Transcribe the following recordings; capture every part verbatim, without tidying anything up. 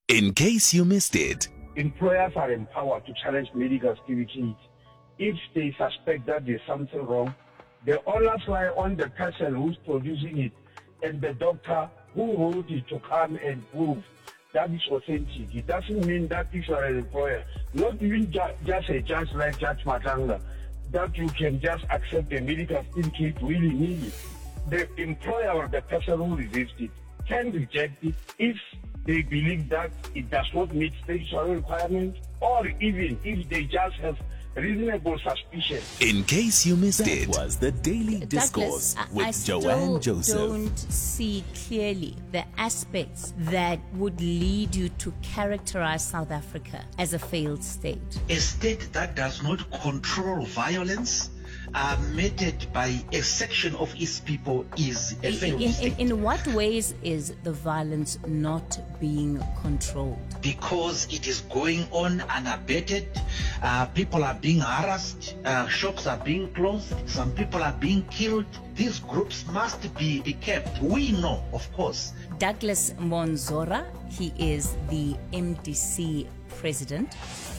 In case you missed it. Employers are empowered to challenge medical certificates if they suspect that there's something wrong. The onus lie on the person who's producing it and the doctor who wrote it to come and prove that is authentic. It doesn't mean that if you are an employer, not even ju just a judge like Judge Matanga, that you can just accept a medical certificate willy-nilly. The employer or the person who receives it can reject it if they believe that it does not meet statutory requirements, or even if they just have reasonable suspicion. In case you missed that it, was the Daily Douglas, Discourse I, with I Joanne still Joseph. don't see clearly the aspects that would lead you to characterize South Africa as a failed state. A state that does not control violence, uh, meted by a section of its people, is a failed In, in, state. in what ways is the violence not being controlled? Because it is going on unabated. Uh, people are being harassed, uh, shops are being closed, some people are being killed. These groups must be, be kept. We know, of course. Douglas Monzora, he is the M D C president.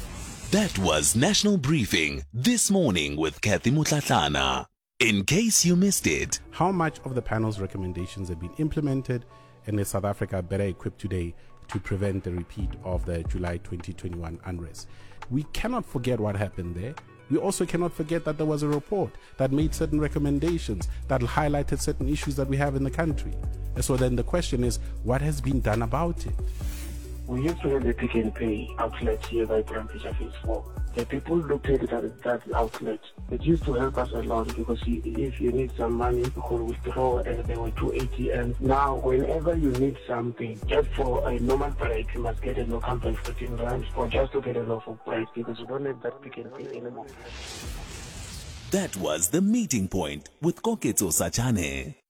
that was National Briefing This Morning with Kathy Mutlatlana. In case you missed it, how much of the panel's recommendations have been implemented, and is South Africa better equipped today to prevent the repeat of the July twenty twenty-one unrest? We cannot forget what happened there. We also cannot forget that there was a report that made certain recommendations that highlighted certain issues that we have in the country. And so then the question is, what has been done about it? We used to have the Pick n Pay outlet here by Brand-Fisher Phase four. The people looked at it at that outlet. It used to help us a lot because if you need some money, you could withdraw, and there were two A T Ms. Now, whenever you need something, just for a normal price, you must get a local by fifteen rands, or just to get a lawful price, because you don't have that Pick n Pay anymore. that was The Meeting Point with Koketso Sachane.